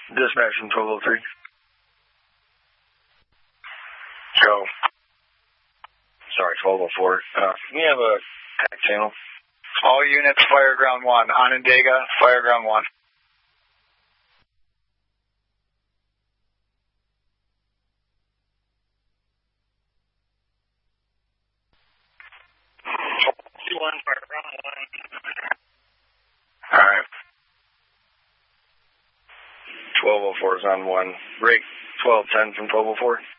Dispatch from 1203. Go. Sorry, 1204. We have a pack channel. All units, Fireground 1. Onondaga, Fireground 1. Alright. 1204 is on 1. Break 1210 from 1204.